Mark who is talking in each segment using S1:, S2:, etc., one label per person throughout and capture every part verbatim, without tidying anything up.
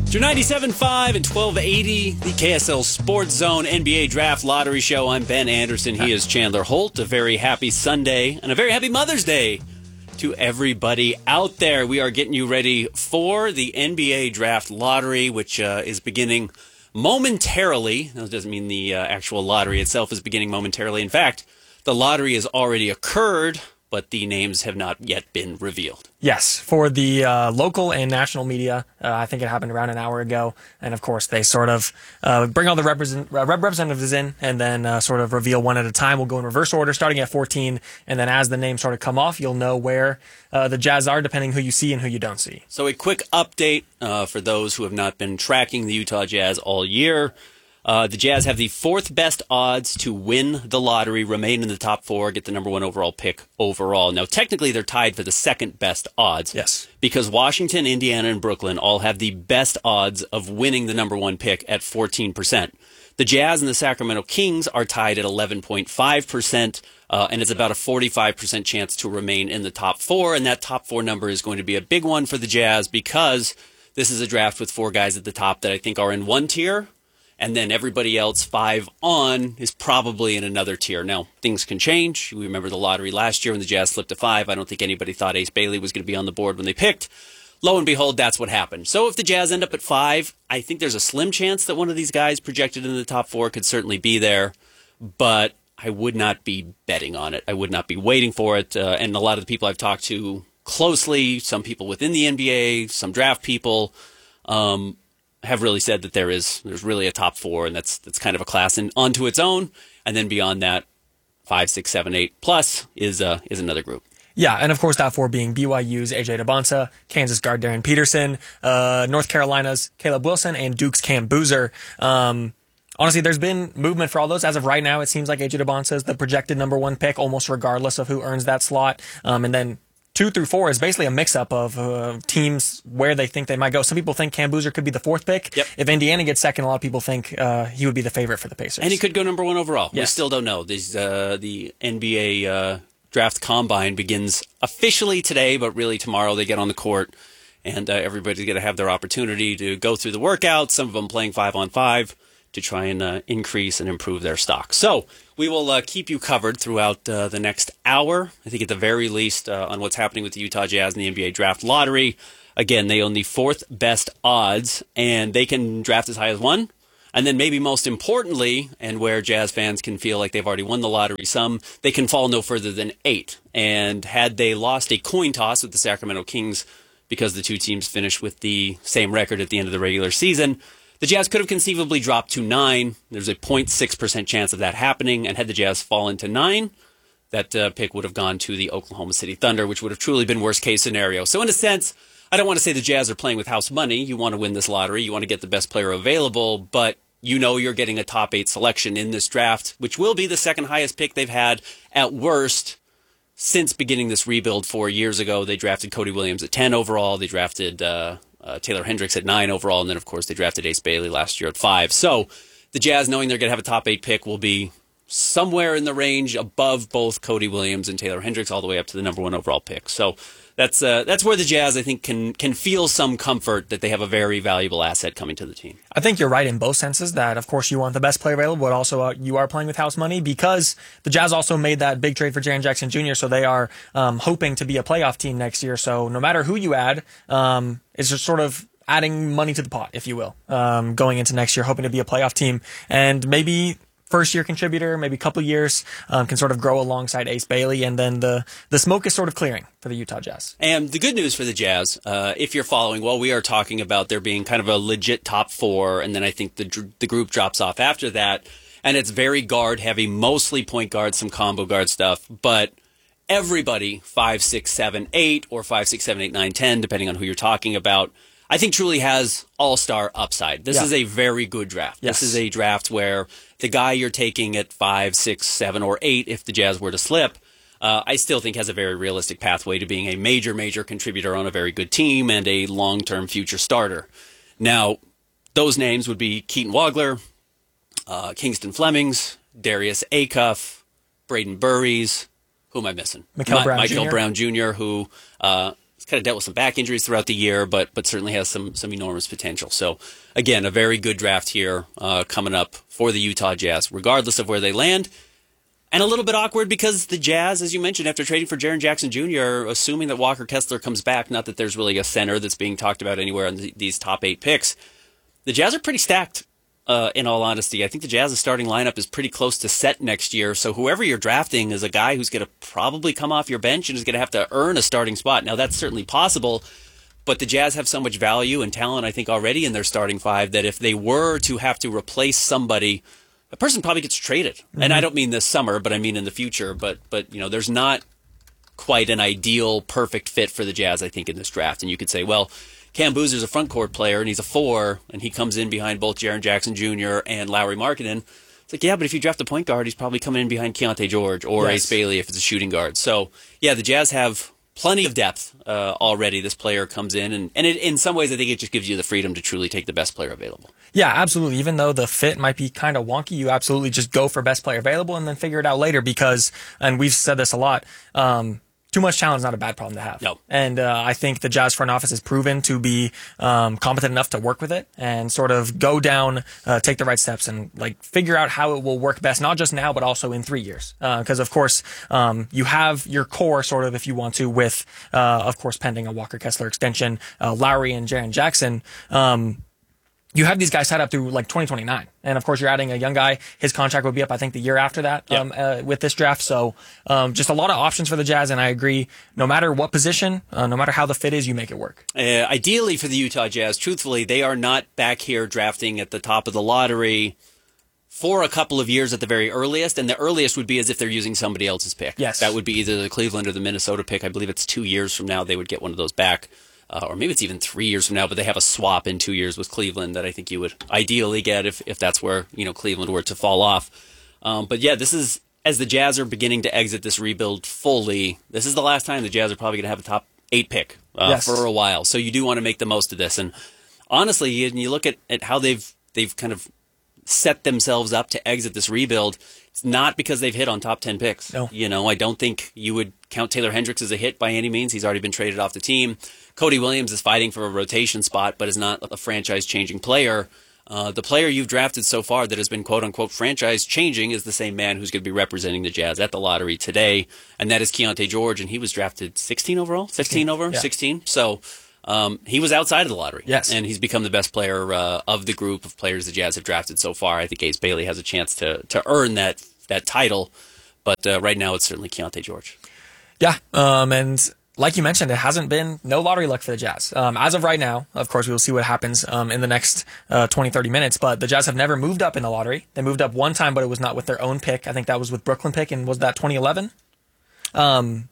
S1: Through ninety-seven point five and twelve eighty, the K S L Sports Zone N B A Draft Lottery Show. I'm Ben Anderson. He is Chandler Holt. A very happy Sunday and a very happy Mother's Day to everybody out there. We are getting you ready for the N B A Draft Lottery, which uh, is beginning momentarily. That doesn't mean the uh, actual lottery itself is beginning momentarily. In fact, the lottery has already occurred, but the names have not yet been revealed.
S2: Yes, for the uh, local and national media. Uh, I think it happened around an hour ago. And, of course, they sort of uh, bring all the represent- uh, representatives in and then uh, sort of reveal one at a time. We'll go in reverse order, starting at fourteen. And then as the names sort of come off, you'll know where uh, the Jazz are, depending who you see and who you don't see.
S1: So a quick update uh, for those who have not been tracking the Utah Jazz all year. Uh, the Jazz have the fourth best odds to win the lottery, remain in the top four, get the number one overall pick overall. Now, technically, they're tied for the second best odds.
S2: Yes.
S1: Because Washington, Indiana, and Brooklyn all have the best odds of winning the number one pick at fourteen percent. The Jazz and the Sacramento Kings are tied at eleven point five percent, uh, and it's about a forty-five percent chance to remain in the top four. And that top four number is going to be a big one for the Jazz because this is a draft with four guys at the top that I think are in one tier. And then everybody else, five on, is probably in another tier. Now, things can change. We remember the lottery last year when the Jazz slipped to five. I don't think anybody thought Ace Bailey was going to be on the board when they picked. Lo and behold, that's what happened. So if the Jazz end up at five, I think there's a slim chance that one of these guys projected in the top four could certainly be there. But I would not be betting on it. I would not be waiting for it. Uh, and a lot of the people I've talked to closely, some people within the N B A, some draft people, um, have really said that there is there's really a top four, and that's that's kind of a class in, onto its own. And then beyond that, five, six, seven, eight plus is uh, is another group.
S2: Yeah, and of course that four being B Y U's A J Debonsa, Kansas guard Darren Peterson, uh, North Carolina's Caleb Wilson, and Duke's Cam Boozer. Um, honestly, there's been movement for all those. As of right now, it seems like A J Debonsa is the projected number one pick, almost regardless of who earns that slot. Um, and then Two through four is basically a mix-up of uh, teams where they think they might go. Some people think Cam Boozer could be the fourth pick.
S1: Yep.
S2: If Indiana gets second, a lot of people think uh, he would be the favorite for the Pacers.
S1: And he could go number one overall.
S2: Yes.
S1: We still don't know. These, uh, the N B A uh, draft combine begins officially today, but really tomorrow they get on the court, and uh, everybody's going to have their opportunity to go through the workouts, some of them playing five on five, to try and uh, increase and improve their stock. So we will uh, keep you covered throughout uh, the next hour, I think at the very least, uh, on what's happening with the Utah Jazz and the N B A Draft Lottery. Again, they own the fourth best odds, and they can draft as high as one. And then maybe most importantly, and where Jazz fans can feel like they've already won the lottery some, they can fall no further than eight. And had they lost a coin toss with the Sacramento Kings, because the two teams finished with the same record at the end of the regular season, the Jazz could have conceivably dropped to nine. There's a zero point six percent chance of that happening. And had the Jazz fallen to nine, that uh, pick would have gone to the Oklahoma City Thunder, which would have truly been worst case scenario. So in a sense, I don't want to say the Jazz are playing with house money. You want to win this lottery. You want to get the best player available. But you know you're getting a top eight selection in this draft, which will be the second highest pick they've had at worst since beginning this rebuild four years ago. They drafted Cody Williams at ten overall. They drafted Uh, Uh, Taylor Hendricks at nine overall, and then, of course, they drafted Ace Bailey last year at five. So the Jazz, knowing they're going to have a top eight pick, will be somewhere in the range above both Cody Williams and Taylor Hendricks, all the way up to the number one overall pick. So that's uh, that's where the Jazz, I think, can can feel some comfort that they have a very valuable asset coming to the team.
S2: I think you're right in both senses that, of course, you want the best player available, but also uh, you are playing with house money because the Jazz also made that big trade for Jaren Jackson Junior, so they are um, hoping to be a playoff team next year. So no matter who you add, um, it's just sort of adding money to the pot, if you will, um, going into next year, hoping to be a playoff team. And maybe first-year contributor, maybe a couple years, um, can sort of grow alongside Ace Bailey, and then the, the smoke is sort of clearing for the Utah Jazz.
S1: And the good news for the Jazz, uh, if you're following, well, we are talking about there being kind of a legit top four, and then I think the the group drops off after that, and it's very guard-heavy, mostly point guard, some combo guard stuff, but everybody, five, six, seven, eight, or five, six, seven, eight, nine, ten, depending on who you're talking about, I think truly has all-star upside. This
S2: yeah.
S1: is a very good draft.
S2: Yes.
S1: This is a draft where the guy you're taking at five, six, seven, or eight, if the Jazz were to slip, uh, I still think has a very realistic pathway to being a major, major contributor on a very good team and a long-term future starter. Now, those names would be Keaton Wagler, uh, Kingston Flemings, Darius Acuff, Braden Burries. Who am I missing?
S2: Michael
S1: Ma-
S2: Brown
S1: Michael
S2: Junior
S1: Brown Junior, who... Uh, He's kind of dealt with some back injuries throughout the year, but but certainly has some some enormous potential. So, again, a very good draft here uh, coming up for the Utah Jazz, regardless of where they land. And a little bit awkward because the Jazz, as you mentioned, after trading for Jaren Jackson Junior, are assuming that Walker Kessler comes back. Not that there's really a center that's being talked about anywhere in the, these top eight picks. The Jazz are pretty stacked, uh, in all honesty. I think the Jazz's starting lineup is pretty close to set next year. So whoever you're drafting is a guy who's going to probably come off your bench and is going to have to earn a starting spot. Now, that's certainly possible, but the Jazz have so much value and talent, I think, already in their starting five that if they were to have to replace somebody, a person probably gets traded. Mm-hmm. And I don't mean this summer, but I mean in the future. But, but you know, there's not quite an ideal, perfect fit for the Jazz, I think, in this draft. And you could say, well, Cam Boozer's a front court player, and he's a four, and he comes in behind both Jaren Jackson Junior and Lauri Markkanen. It's like, yeah, but if you draft a point guard, he's probably coming in behind Keontae George or yes. Ace Bailey if it's a shooting guard. So, yeah, the Jazz have plenty of depth uh, already. This player comes in, and, and it, in some ways, I think it just gives you the freedom to truly take the best player available.
S2: Yeah, absolutely. Even though the fit might be kind of wonky, you absolutely just go for best player available and then figure it out later because, and we've said this a lot, um, too much talent is not a bad problem to have.
S1: No.
S2: And uh, I think the Jazz front office has proven to be um, competent enough to work with it and sort of go down, uh, take the right steps and like figure out how it will work best, not just now, but also in three years. Because, uh, of course, um, you have your core sort of, if you want to, with, uh, of course, pending a Walker Kessler extension, uh, Lauri and Jaren Jackson. Um, You have these guys set up through like twenty twenty-nine. And of course, you're adding a young guy. His contract would be up, I think, the year after that
S1: yep.
S2: um, uh, with this draft. So um, just a lot of options for the Jazz. And I agree, no matter what position, uh, no matter how the fit is, you make it work.
S1: Uh, ideally for the Utah Jazz, truthfully, they are not back here drafting at the top of the lottery for a couple of years at the very earliest. And the earliest would be as if they're using somebody else's pick.
S2: Yes.
S1: That would be either the Cleveland or the Minnesota pick. I believe it's two years from now they would get one of those back. Uh, or maybe it's even three years from now, but they have a swap in two years with Cleveland that I think you would ideally get if, if that's where, you know, Cleveland were to fall off. Um, but yeah, this is, as the Jazz are beginning to exit this rebuild fully, this is the last time the Jazz are probably going to have a top eight pick uh,
S2: yes.
S1: for a while. So you do want to make the most of this. And honestly, you, you look at, at how they've they've kind of set themselves up to exit this rebuild. It's not because they've hit on top ten picks.
S2: No.
S1: You know, I don't think you would count Taylor Hendricks as a hit by any means. He's already been traded off the team. Cody Williams is fighting for a rotation spot, but is not a franchise-changing player. Uh, the player you've drafted so far that has been quote-unquote franchise-changing is the same man who's going to be representing the Jazz at the lottery today, and that is Keontae George, and he was drafted sixteen overall? sixteen over?
S2: Yeah.
S1: sixteen? So um, he was outside of the lottery.
S2: Yes.
S1: And he's become the best player uh, of the group of players the Jazz have drafted so far. I think Ace Bailey has a chance to, to earn that, that title, but uh, right now it's certainly Keontae George.
S2: Yeah, um, and like you mentioned, it hasn't been no lottery luck for the Jazz. Um, as of right now, of course, we will see what happens um, in the next uh, twenty, thirty minutes, but the Jazz have never moved up in the lottery. They moved up one time, but it was not with their own pick. I think that was with Brooklyn pick, and was that twenty eleven? Um,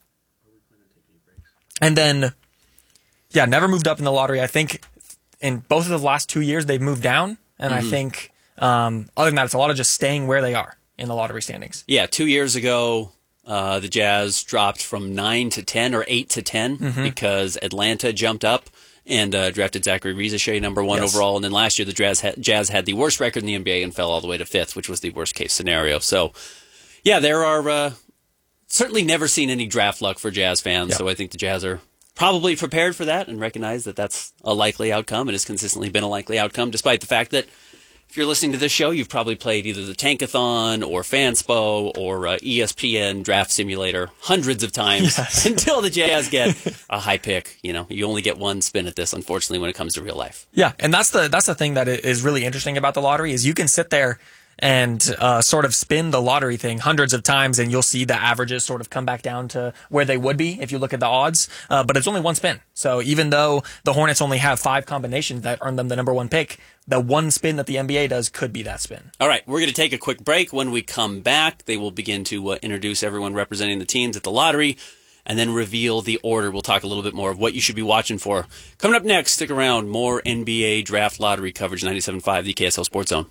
S2: and then, yeah, never moved up in the lottery. I think in both of the last two years, they've moved down, and mm-hmm. I think um, other than that, it's a lot of just staying where they are in the lottery standings.
S1: Yeah, two years ago, Uh, the Jazz dropped from nine to ten or eight to ten mm-hmm. because Atlanta jumped up and uh, drafted Zachary Rizachet number one yes. overall. And then last year, the Jazz had, Jazz had the worst record in the N B A and fell all the way to fifth, which was the worst case scenario. So, yeah, there are uh, certainly never seen any draft luck for Jazz fans. Yep. So I think the Jazz are probably prepared for that and recognize that that's a likely outcome. It has consistently been a likely outcome, despite the fact that if you're listening to this show, you've probably played either the Tankathon or Fanspo or uh, E S P N Draft Simulator hundreds of times yes. until the Jazz get a high pick. You know, you only get one spin at this, unfortunately, when it comes to real life.
S2: Yeah, and that's the that's the thing that is really interesting about the lottery is you can sit there and uh, sort of spin the lottery thing hundreds of times, and you'll see the averages sort of come back down to where they would be if you look at the odds. Uh, but it's only one spin. So even though the Hornets only have five combinations that earn them the number one pick, the one spin that the N B A does could be that spin.
S1: All right, we're going to take a quick break. When we come back, they will begin to uh, introduce everyone representing the teams at the lottery and then reveal the order. We'll talk a little bit more of what you should be watching for. Coming up next, stick around. More N B A draft lottery coverage, ninety-seven point five, the K S L Sports Zone.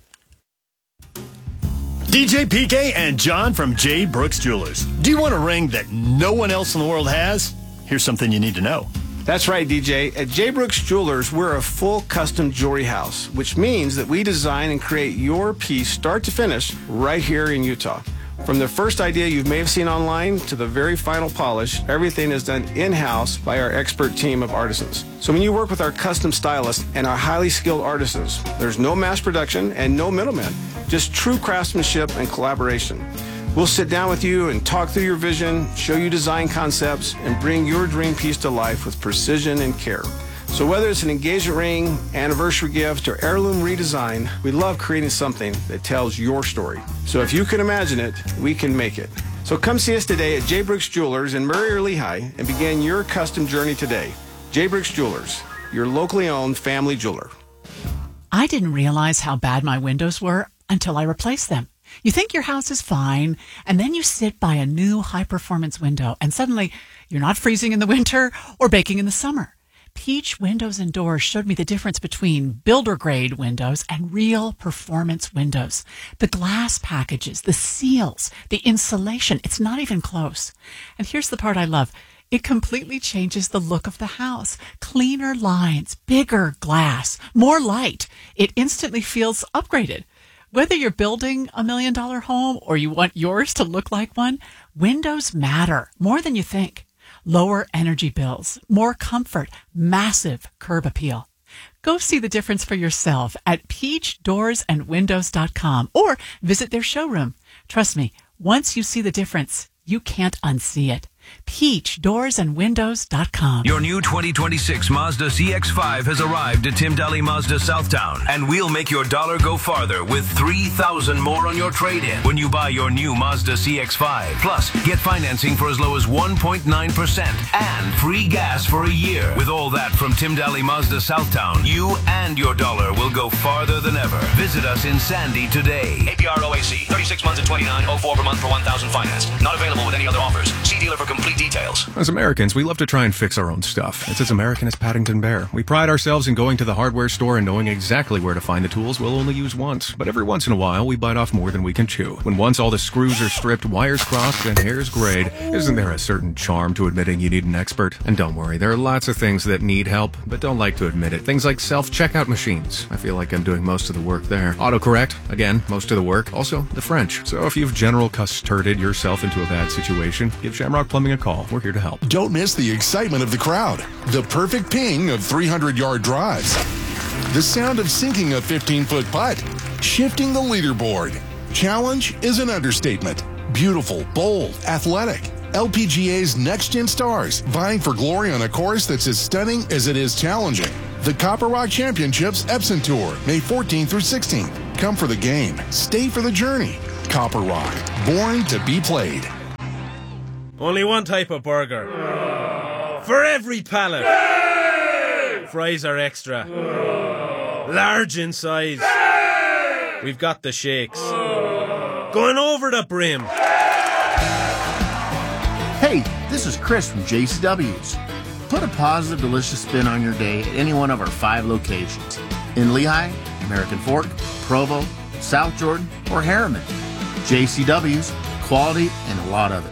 S3: D J P K and John from J. Brooks Jewelers. Do you want a ring that no one else in the world has? Here's something you need to know.
S4: That's right, D J. At J. Brooks Jewelers, we're a full custom jewelry house, which means that we design and create your piece start to finish right here in Utah. From the first idea you may have seen online to the very final polish, everything is done in-house by our expert team of artisans. So when you work with our custom stylists and our highly skilled artisans, there's no mass production and no middlemen, just true craftsmanship and collaboration. We'll sit down with you and talk through your vision, show you design concepts, and bring your dream piece to life with precision and care. So whether it's an engagement ring, anniversary gift, or heirloom redesign, we love creating something that tells your story. So if you can imagine it, we can make it. So come see us today at J. Brooks Jewelers in Murray or Lehigh and begin your custom journey today. J. Brooks Jewelers, your locally owned family jeweler.
S5: I didn't realize how bad my windows were until I replaced them. You think your house is fine, and then you sit by a new high-performance window, and suddenly you're not freezing in the winter or baking in the summer. Peach Windows and Doors showed me the difference between builder-grade windows and real performance windows. The glass packages, the seals, the insulation, it's not even close. And here's the part I love. It completely changes the look of the house. Cleaner lines, bigger glass, more light. It instantly feels upgraded. Whether you're building a million-dollar home or you want yours to look like one, windows matter more than you think. Lower energy bills, more comfort, massive curb appeal. Go see the difference for yourself at peach doors and windows dot com or visit their showroom. Trust me, once you see the difference, you can't unsee it. peach doors and windows dot com.
S6: Your new twenty twenty-six Mazda C X five has arrived at Tim Daly Mazda Southtown, and we'll make your dollar go farther with three thousand dollars more on your trade-in when you buy your new Mazda C X five. Plus, get financing for as low as one point nine percent and free gas for a year. With all that from Tim Daly Mazda Southtown, you and your dollar will go farther than ever. Visit us in Sandy today.
S7: A P R O A C, thirty-six months at twenty-nine oh four per month for one thousand finance. Not available with any other offers. See dealer for complete details.
S8: As Americans, we love to try and fix our own stuff. It's as American as Paddington Bear. We pride ourselves in going to the hardware store and knowing exactly where to find the tools we'll only use once. But every once in a while, we bite off more than we can chew. When once all the screws are stripped, wires crossed, and hairs grayed, isn't there a certain charm to admitting you need an expert? And don't worry, there are lots of things that need help, but don't like to admit it. Things like self-checkout machines. I feel like I'm doing most of the work there. Autocorrect, again, most of the work. Also, the French. So if you've general custarded yourself into a bad situation, give Shamrock Plumbing a call. We're here to help.
S9: Don't miss the excitement of the crowd, the perfect ping of three hundred yard drives, the sound of sinking a fifteen foot putt, shifting the leaderboard. Challenge is an understatement. Beautiful, bold, athletic. L P G A's next-gen stars vying for glory on a course that's as stunning as it is challenging. The Copper Rock Championships Epson Tour, May fourteenth through sixteenth. Come for the game. Stay for the journey. Copper Rock, born to be played.
S10: Only one type of burger. For every pallet. Fries are extra. Large in size. We've got the shakes. Going over the brim.
S11: Hey, this is Chris from J C W's. Put a positive, delicious spin on your day at any one of our five locations. In Lehigh, American Fork, Provo, South Jordan, or Harriman. J C W's, quality and a lot of it.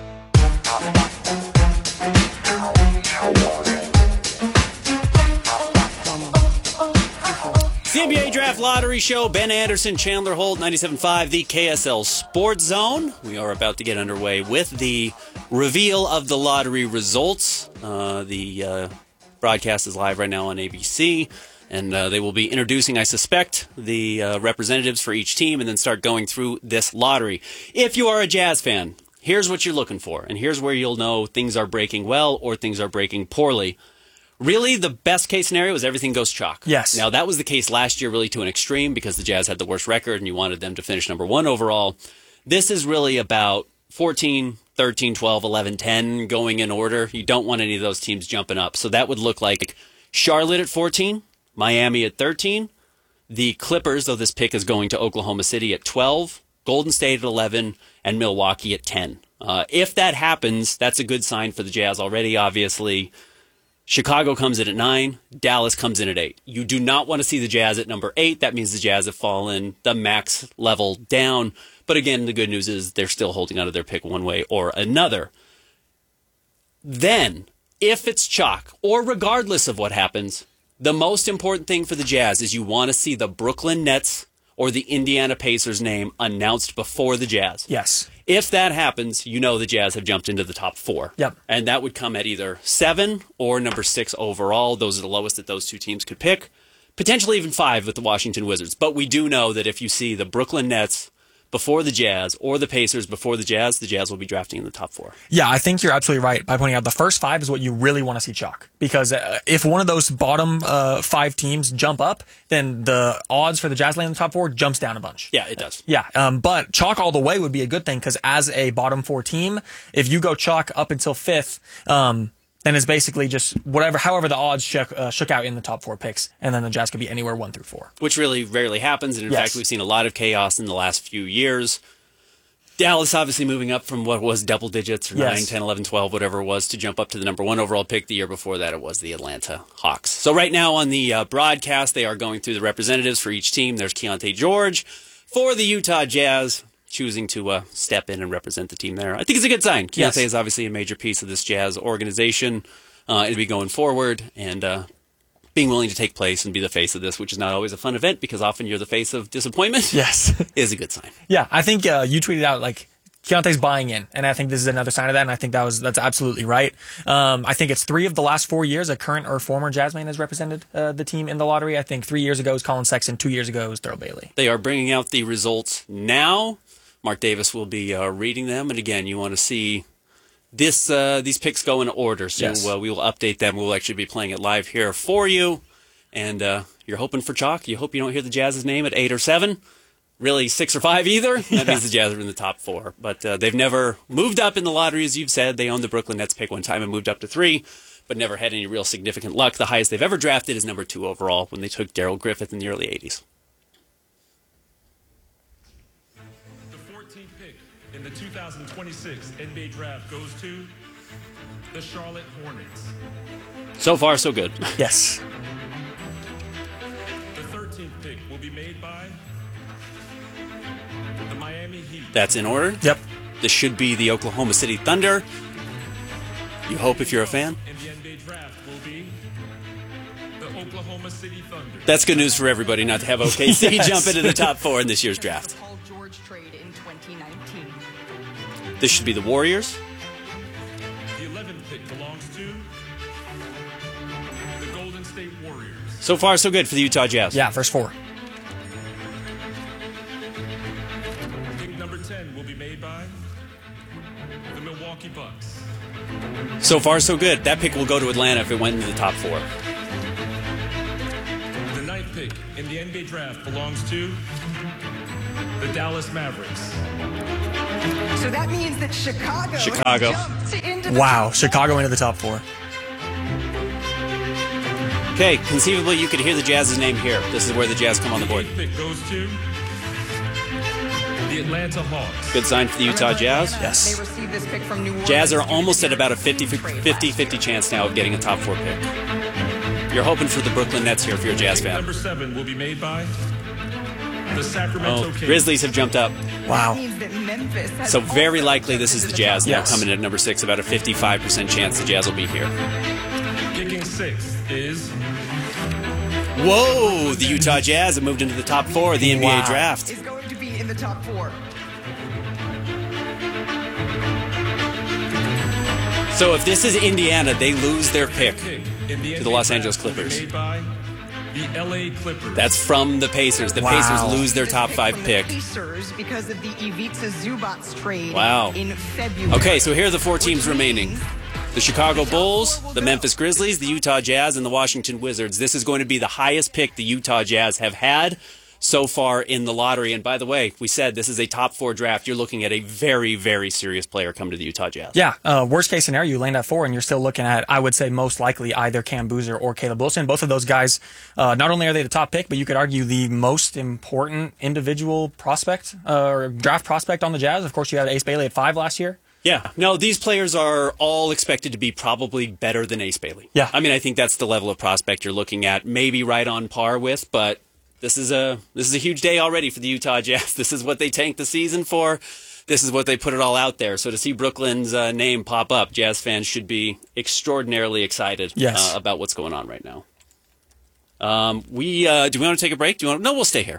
S1: The N B A Draft Lottery Show, Ben Anderson, Chandler Holt, ninety-seven point five, the K S L Sports Zone. We are about to get underway with the reveal of the lottery results. Uh, the uh, broadcast is live right now on A B C, and uh, they will be introducing, I suspect, the uh, representatives for each team and then start going through this lottery. If you are a Jazz fan, here's what you're looking for, and here's where you'll know things are breaking well or things are breaking poorly. Really, the best case scenario is everything goes chalk.
S2: Yes.
S1: Now, that was the case last year, really to an extreme, because the Jazz had the worst record and you wanted them to finish number one overall. This is really about fourteen, thirteen, twelve, eleven, ten going in order. You don't want any of those teams jumping up. So that would look like Charlotte at fourteen, Miami at thirteen, the Clippers, though this pick is going to Oklahoma City, at twelve, Golden State at eleven, and Milwaukee at ten. Uh, if that happens, that's a good sign for the Jazz already, obviously. Chicago comes in at nine. Dallas comes in at eight. You do not want to see the Jazz at number eight. That means the Jazz have fallen the max level down. But again, the good news is they're still holding on to their pick one way or another. Then, if it's chalk, or regardless of what happens, the most important thing for the Jazz is you want to see the Brooklyn Nets or the Indiana Pacers name announced before the Jazz.
S2: Yes.
S1: If that happens, you know the Jazz have jumped into the top four.
S2: Yep.
S1: And that would come at either seven or number six overall. Those are the lowest that those two teams could pick. Potentially even five with the Washington Wizards. But we do know that if you see the Brooklyn Nets before the Jazz or the Pacers before the Jazz, the Jazz will be drafting in the top four.
S2: Yeah, I think you're absolutely right by pointing out the first five is what you really want to see chalk. Because uh, if one of those bottom uh, five teams jump up, then the odds for the Jazz landing in the top four jumps down a bunch.
S1: Yeah, it does.
S2: Yeah, um, but chalk all the way would be a good thing because as a bottom four team, if you go chalk up until fifth, um, then it's basically just whatever, however the odds shook, uh, shook out in the top four picks, and then the Jazz could be anywhere one through four.
S1: Which really rarely happens, and in
S2: Yes.
S1: fact, we've seen a lot of chaos in the last few years. Dallas obviously moving up from what was double digits, or
S2: Yes.
S1: nine, ten, eleven, twelve, whatever it was, to jump up to the number one overall pick. The year before that, it was the Atlanta Hawks. So right now on the uh, broadcast, they are going through the representatives for each team. There's Keontae George for the Utah Jazz, choosing to uh, step in and represent the team there. I think it's a good sign. Keontae
S2: Yes.
S1: is obviously a major piece of this Jazz organization. Uh, it'll be going forward and uh, being willing to take place and be the face of this, which is not always a fun event because often you're the face of disappointment.
S2: Yes.
S1: is a good sign.
S2: Yeah, I think uh, you tweeted out like Keontae's buying in, and I think this is another sign of that, and I think that was that's absolutely right. Um, I think it's three of the last four years a current or former Jazzman has represented uh, the team in the lottery. I think three years ago was Colin Sexton, two years ago was Thurl Bailey.
S1: They are bringing out the results now. Mark Davis will be uh, reading them, and again, you want to see this uh, these picks go in order. So
S2: Yes.
S1: uh, we will update them. We'll actually be playing it live here for you, and uh, you're hoping for chalk. You hope you don't hear the Jazz's name at eight or seven. Really, six or five either. That
S2: Yeah.
S1: means the Jazz are in the top four. But uh, they've never moved up in the lottery, as you've said. They owned the Brooklyn Nets pick one time and moved up to three, but never had any real significant luck. The highest they've ever drafted is number two overall when they took Darrell Griffith in the early eighties.
S12: The fourteenth pick in the two thousand twenty-six N B A Draft goes to the Charlotte Hornets.
S1: So far, so good.
S2: Yes.
S12: The thirteenth pick will be made by the Miami Heat.
S1: That's in order.
S2: Yep.
S1: This should be the Oklahoma City Thunder. You hope if you're a fan.
S12: In the N B A Draft will be the Oklahoma City Thunder.
S1: That's good news for everybody not to have O K C
S2: Yes.
S1: jump into the top four in this year's draft.
S13: Paul George trade in twenty nineteen.
S1: This should be the Warriors.
S12: The eleventh pick belongs to the Golden State Warriors.
S1: So far, so good for the Utah Jazz.
S2: Yeah, first four.
S12: Pick number ten will be made by the Milwaukee Bucks.
S1: So far, so good. That pick will go to Atlanta if it went into the top four.
S12: The ninth pick in the N B A Draft belongs to the Dallas Mavericks.
S13: So that means that Chicago,
S1: Chicago.
S13: jumped into the
S2: Wow, Chicago into the top four.
S1: Okay, conceivably, you could hear the Jazz's name here. This is where the Jazz come on the board.
S12: eighth pick goes to the Atlanta Hawks.
S1: Good sign for the Utah Jazz.
S2: Yes.
S13: They received this pick from New Orleans.
S1: Jazz are almost at about a fifty fifty chance now of getting a top four pick. You're hoping for the Brooklyn Nets here if you're a Jazz
S12: Pick
S1: fan.
S12: number seven will be made by the Sacramento
S1: Oh,
S12: Kings.
S1: Grizzlies have jumped up.
S2: Wow.
S13: That means that Memphis has
S1: So very
S13: also
S1: likely
S13: jumped
S1: this is
S13: into
S1: the Jazz now
S2: Yes.
S1: coming in at number six. About a fifty-five percent chance the Jazz will be here.
S12: Picking sixth is
S1: Whoa! The Utah Jazz have moved into the top four of the N B A
S2: Wow.
S1: draft.
S13: is going to be in the top four.
S1: So if this is Indiana, they lose their pick
S12: pick in the
S1: to
S12: N B A
S1: the Los Angeles
S12: Draft will be
S1: Clippers.
S12: made by the L A Clippers.
S1: That's from the Pacers. The
S2: Wow.
S1: Pacers lose their
S13: This
S1: top
S13: pick
S1: five
S13: from
S1: pick.
S13: The Pacers because of the Ivica Zubats trade
S1: Wow.
S13: in February.
S1: Okay, so here are the four teams
S13: Which
S1: remaining.
S13: means
S1: The Chicago Bulls, the Memphis Grizzlies, the Utah Jazz, and the Washington Wizards. This is going to be the highest pick the Utah Jazz have had so far in the lottery. And by the way, we said this is a top four draft. You're looking at a very, very serious player come to the Utah Jazz.
S2: Yeah, uh, worst case scenario, you land at four, and you're still looking at, I would say, most likely either Cam Boozer or Caleb Wilson. Both of those guys, uh, not only are they the top pick, but you could argue the most important individual prospect uh, or draft prospect on the Jazz. Of course, you had Ace Bailey at five last year.
S1: Yeah. No, these players are all expected to be probably better than Ace Bailey.
S2: Yeah.
S1: I mean, I think that's the level of prospect you're looking at, maybe right on par with, but this is a this is a huge day already for the Utah Jazz. This is what they tanked the season for. This is what they put it all out there. So to see Brooklyn's uh, name pop up, Jazz fans should be extraordinarily excited
S2: Yes.
S1: uh, about what's going on right now. Um, we uh, do we want to take a break? Do you want? No, we'll stay here.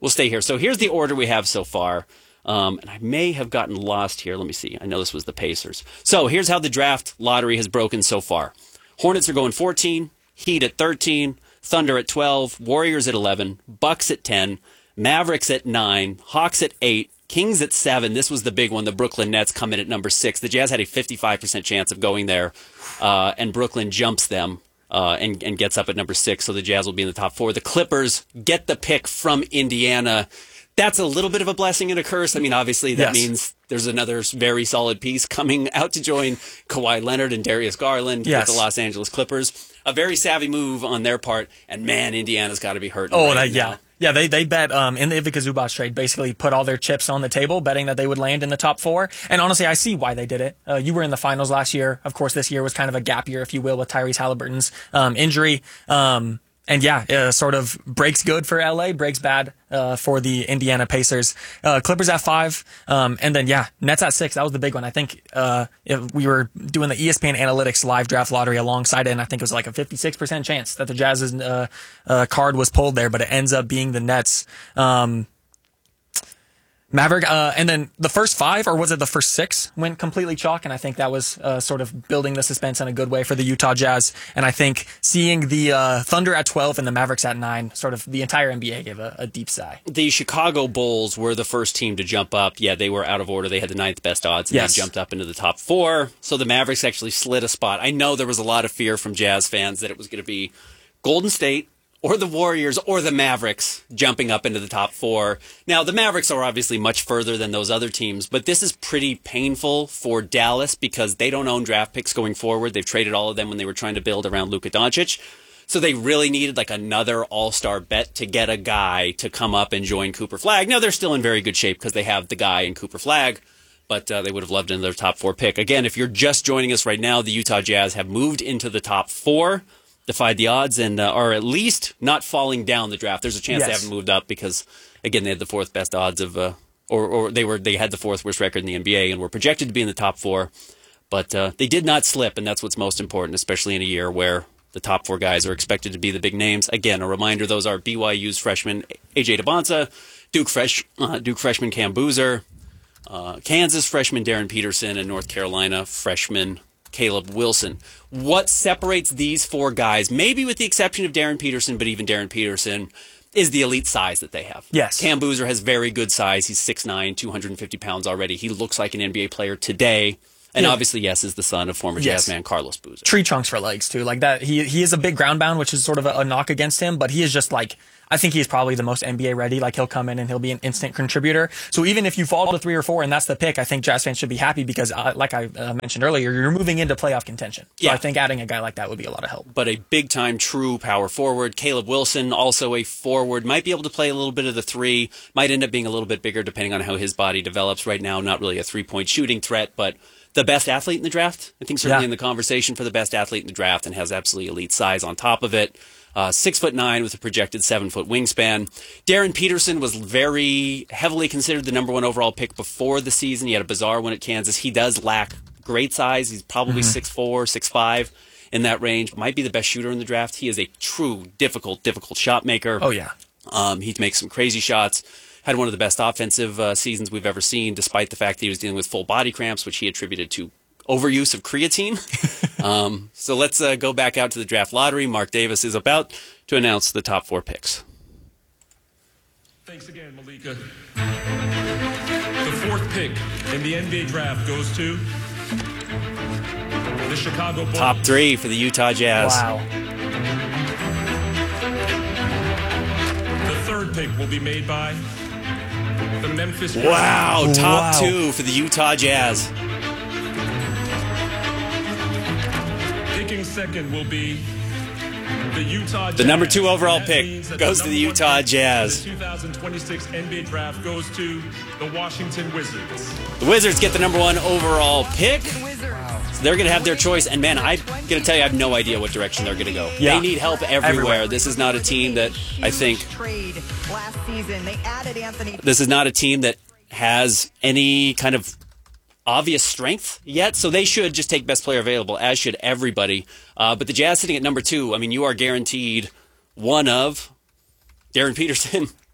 S1: we'll stay here. So here's the order we have so far. Um, and I may have gotten lost here. Let me see. I know this was the Pacers. So here's how the draft lottery has broken so far. Hornets are going fourteen, Heat at thirteen, Thunder at twelve, Warriors at eleven, Bucks at ten, Mavericks at nine, Hawks at eight, Kings at seven. This was the big one. The Brooklyn Nets come in at number six. The Jazz had a fifty-five percent chance of going there, uh, and Brooklyn jumps them uh, and, and gets up at number six, so the Jazz will be in the top four. The Clippers get the pick from Indiana. That's a little bit of a blessing and a curse. I mean, obviously, that yes. means there's another very solid piece coming out to join Kawhi Leonard and Darius Garland
S2: yes.
S1: with the Los Angeles Clippers. A very savvy move on their part, and man, Indiana's got to be hurting.
S2: Oh,
S1: right
S2: that,
S1: now.
S2: yeah. Yeah, they they bet um, in the Ivica Zubac trade, basically put all their chips on the table, betting that they would land in the top four. And honestly, I see why they did it. Uh, you were in the finals last year. Of course, this year was kind of a gap year, if you will, with Tyrese Halliburton's um, injury. Um, And yeah, uh, sort of breaks good for L A, breaks bad uh, for the Indiana Pacers. Uh, Clippers at five, um, and then yeah, Nets at six. That was the big one. I think uh, if we were doing the E S P N Analytics live draft lottery alongside it, and I think it was like a fifty-six percent chance that the Jazz's uh, uh, card was pulled there, but it ends up being the Nets. Um, Maverick, uh, and then the first five, or was it the first six, went completely chalk, and I think that was uh, sort of building the suspense in a good way for the Utah Jazz. And I think seeing the uh, Thunder at twelve and the Mavericks at nine, sort of the entire N B A gave a, a deep sigh.
S1: The Chicago Bulls were the first team to jump up. Yeah, they were out of order. They had the ninth best odds, and
S2: yes.
S1: they jumped up into the top four. So the Mavericks actually slid a spot. I know there was a lot of fear from Jazz fans that it was going to be Golden State, or the Warriors, or the Mavericks jumping up into the top four. Now, the Mavericks are obviously much further than those other teams, but this is pretty painful for Dallas because they don't own draft picks going forward. They've traded all of them when they were trying to build around Luka Doncic. So they really needed like another all-star bet to get a guy to come up and join Cooper Flagg. Now, they're still in very good shape because they have the guy in Cooper Flagg, but uh, they would have loved another top four pick. Again, if you're just joining us right now, the Utah Jazz have moved into the top four, defied the odds, and uh, are at least not falling down the draft. There's a chance
S2: yes.
S1: they haven't moved up because, again, they had the fourth best odds of, uh, or or they were they had the fourth worst record in the N B A and were projected to be in the top four. But uh, they did not slip, and that's what's most important, especially in a year where the top four guys are expected to be the big names. Again, a reminder: those are B Y U's freshman A J DeBonsa, Duke fresh uh, Duke freshman Cam Boozer, uh, Kansas freshman Darren Peterson, and North Carolina freshman Caleb Wilson. What separates these four guys, maybe with the exception of Darren Peterson, but even Darren Peterson, is the elite size that they have.
S2: Yes.
S1: Cam Boozer has very good size. He's six nine, two hundred fifty pounds already. He looks like an N B A player today. And
S2: yeah.
S1: obviously, yes, is the son of former
S2: yes.
S1: Jazz man Carlos Boozer.
S2: Tree trunks for legs, too. Like that, he he is a big ground bound, which is sort of a, a knock against him, but he is just like, I think he is probably the most N B A ready. Like, he'll come in and he'll be an instant contributor. So even if you fall to three or four and that's the pick, I think Jazz fans should be happy because, uh, like I uh, mentioned earlier, you're moving into playoff contention. So
S1: yeah.
S2: I think adding a guy like that would be a lot of help.
S1: But a big-time true power forward. Caleb Wilson, also a forward, might be able to play a little bit of the three, might end up being a little bit bigger depending on how his body develops. Right now, not really a three-point shooting threat, but the best athlete in the draft. I think certainly
S2: yeah.
S1: in the conversation for the best athlete in the draft and has absolutely elite size on top of it. Uh, six foot nine with a projected seven foot wingspan. Darren Peterson was very heavily considered the number one overall pick before the season. He had a bizarre one at Kansas. He does lack great size. He's probably
S2: mm-hmm.
S1: six four, six five in that range. Might be the best shooter in the draft. He is a true difficult, difficult shot maker.
S2: Oh, yeah.
S1: Um, he makes some crazy shots. Had one of the best offensive uh, seasons we've ever seen, despite the fact that he was dealing with full body cramps, which he attributed to overuse of creatine. um, so let's uh, go back out to the draft lottery. Mark Davis is about to announce the top four picks.
S12: Thanks again, Malika. The fourth pick in the N B A draft goes to the Chicago Bulls.
S1: Top three for the Utah Jazz.
S2: Wow.
S12: The third pick will be made by the Memphis Grizzlies.
S1: Wow, top
S2: wow.
S1: two for the Utah Jazz.
S12: Picking second will be the Utah Jazz.
S1: The number two overall
S12: That
S1: pick
S12: means that
S1: goes
S12: the
S1: to the
S12: number one
S1: Utah
S12: pick
S1: Jazz.
S12: in The twenty twenty-six N B A draft goes to the Washington Wizards.
S1: The Wizards get the number one overall pick. So they're going to have their choice. And, man, I'm going to tell you, I have no idea what direction they're going to go.
S2: Yeah.
S1: They need help everywhere.
S2: Everywhere.
S1: This is not a team that I think
S13: Trade last season. They added Anthony.
S1: this is not a team that has any kind of obvious strength yet, so they should just take best player available, as should everybody. Uh, but the Jazz sitting at number two, I mean, you are guaranteed one of Darren Peterson,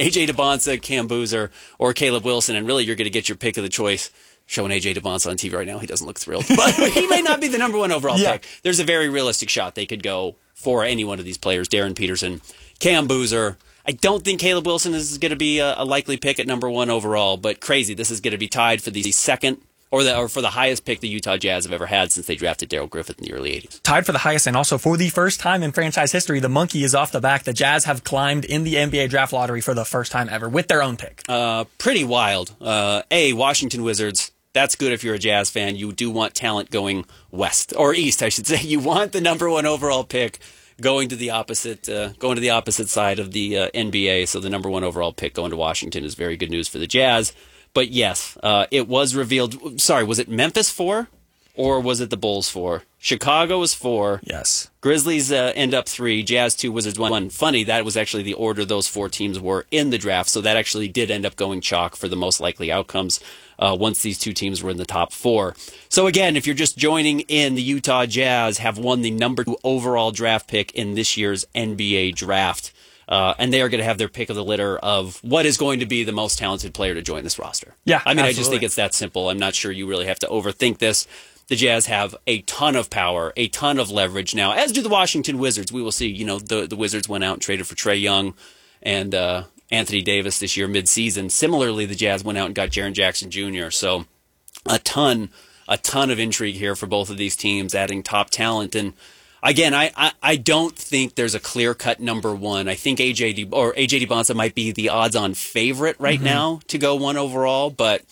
S1: A J DeBonsa, Cam Boozer, or Caleb Wilson, and really you're going to get your pick of the choice. Showing A J DeBonsa on T V right now, he doesn't look thrilled. But he may not be the number one overall
S2: yeah.
S1: pick. There's a very realistic shot they could go for any one of these players. Darren Peterson, Cam Boozer. I don't think Caleb Wilson is going to be a, a likely pick at number one overall, but crazy. This is going to be tied for the second or, the, or for the highest pick the Utah Jazz have ever had since they drafted Darrell Griffith in the early eighties.
S2: Tied for the highest, and also for the first time in franchise history, the monkey is off the back. The Jazz have climbed in the N B A draft lottery for the first time ever with their own pick.
S1: Uh, pretty wild. Uh, A, Washington Wizards. That's good if you're a Jazz fan. You do want talent going west or east, I should say. You want the number one overall pick going to the opposite, uh, going to the opposite side of the uh, N B A. So the number one overall pick going to Washington is very good news for the Jazz. But yes, uh, it was revealed. Sorry, was it Memphis four or was it the Bulls four? Chicago was four.
S2: Yes.
S1: Grizzlies uh, end up three. Jazz two. Wizards one. Funny, that was actually the order those four teams were in the draft. So that actually did end up going chalk for the most likely outcomes. Uh, once these two teams were in the top four. So again, if you're just joining in, the Utah Jazz have won the number two overall draft pick in this year's N B A draft. Uh, and they are going to have their pick of the litter of what is going to be the most talented player to join this roster.
S2: Yeah,
S1: I mean,
S2: absolutely.
S1: I just think it's that simple. I'm not sure you really have to overthink this. The Jazz have a ton of power, a ton of leverage now, as do the Washington Wizards. We will see. You know, the, the Wizards went out and traded for Trae Young and uh, Anthony Davis this year mid-season. Similarly, the Jazz went out and got Jaren Jackson Junior So a ton, a ton of intrigue here for both of these teams, adding top talent. And again, I, I, I don't think there's a clear-cut number one. I think A J D, or A J DeBonsa might be the odds-on favorite right mm-hmm. now to go one overall, but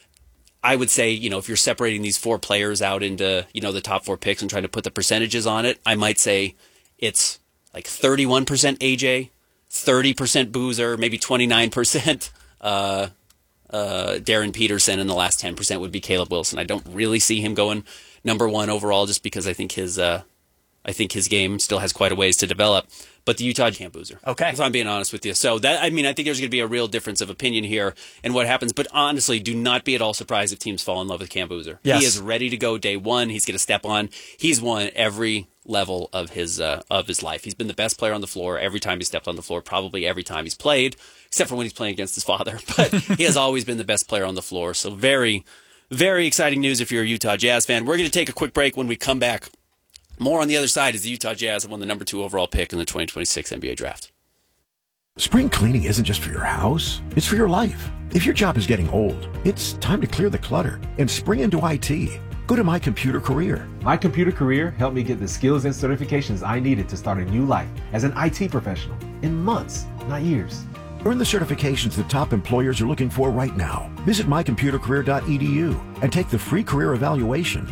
S1: I would say, you know, if you're separating these four players out into, you know, the top four picks and trying to put the percentages on it, I might say it's like thirty-one percent A J, thirty percent Boozer, maybe twenty-nine percent uh, uh, Darren Peterson, and the last ten percent would be Caleb Wilson. I don't really see him going number one overall just because I think his uh, I think his game still has quite a ways to develop. But the Utah Cam Boozer.
S2: Okay.
S1: If I'm being honest with you. So that, I mean, I think there's going to be a real difference of opinion here in what happens. But honestly, do not be at all surprised if teams fall in love with Cam Boozer.
S2: Yes.
S1: He is ready to go day one. He's going to step on. He's won every level of his uh, of his life. He's been the best player on the floor every time he stepped on the floor, probably every time he's played, except for when he's playing against his father. But he has always been the best player on the floor. So very, very exciting news if you're a Utah Jazz fan. We're going to take a quick break. When we come back, more on the other side as the Utah Jazz have won the number two overall pick in the twenty twenty-six N B A draft.
S14: Spring cleaning isn't just for your house, it's for your life. If your job is getting old, it's time to clear the clutter and spring into I T. Go to My Computer Career.
S15: My Computer Career helped me get the skills and certifications I needed to start a new life as an I T professional in months, not years.
S14: Earn the certifications the top employers are looking for right now. Visit my computer career dot e d u and take the free career evaluation.